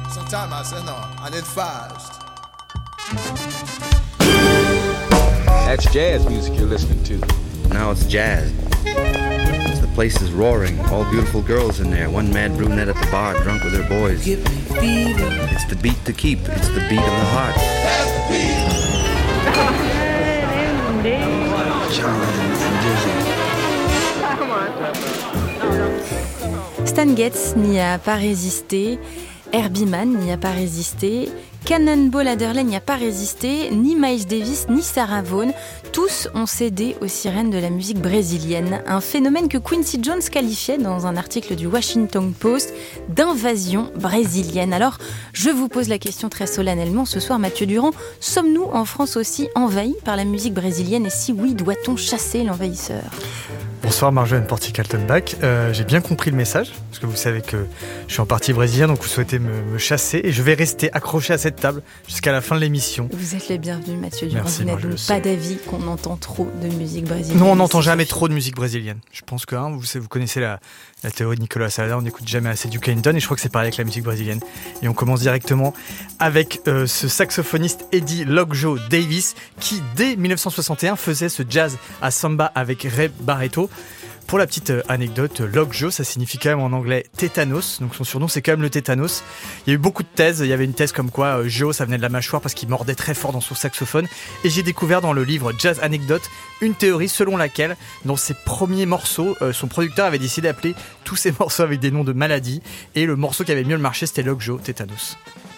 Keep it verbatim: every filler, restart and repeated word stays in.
Sometimes I say no, I need fast. That's jazz music you're listening to. Now it's jazz. The place is roaring, all beautiful girls in there, one mad brunette at the bar, drunk with her boys. Give me fever. It's the beat to keep, it's the beat of the heart. That's the beat. Stan Getz n'y a pas résisté, Herbie Mann n'y a pas résisté, Cannonball Adderley n'y a pas résisté, ni Miles Davis ni Sarah Vaughan. Tous ont cédé aux sirènes de la musique brésilienne, un phénomène que Quincy Jones qualifiait dans un article du Washington Post d'invasion brésilienne. Alors, je vous pose la question très solennellement ce soir, Mathieu Durand, sommes-nous en France aussi envahis par la musique brésilienne et si oui, doit-on chasser l'envahisseur ? Bonsoir Marjolaine Porty-Kaltenbach, euh, j'ai bien compris le message, parce que vous savez que je suis en partie brésilien, donc vous souhaitez me, me chasser, et je vais rester accroché à cette table jusqu'à la fin de l'émission. Vous êtes les bienvenus Mathieu Durand, Merci, vous n'êtes Marjolaine. pas d'avis qu'on entend trop de musique brésilienne. Non, on n'entend ici. jamais trop de musique brésilienne. Je pense que hein, vous, vous connaissez la, la théorie de Nicolas Salada, on n'écoute jamais assez Duke Ellington, et je crois que c'est pareil avec la musique brésilienne. Et on commence directement avec euh, ce saxophoniste Eddie Lockjaw Davis, qui dès dix-neuf cent soixante et un faisait ce jazz à samba avec Ray Barretto. Pour la petite anecdote, Lockjaw, ça signifie quand même en anglais tétanos, donc son surnom c'est quand même le tétanos. Il y a eu beaucoup de thèses, il y avait une thèse comme quoi euh, Joe ça venait de la mâchoire parce qu'il mordait très fort dans son saxophone, et j'ai découvert dans le livre Jazz Anecdote une théorie selon laquelle dans ses premiers morceaux, euh, son producteur avait décidé d'appeler tous ses morceaux avec des noms de maladies, et le morceau qui avait mieux marché c'était Lockjaw tétanos.